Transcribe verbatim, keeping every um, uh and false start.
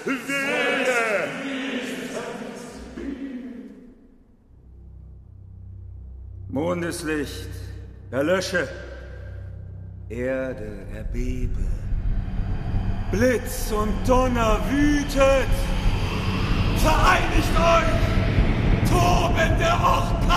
Wehe! Mondeslicht, erlösche. Erde, erbebe. Blitz und Donner wütet. Vereinigt euch! Tobende Orkan!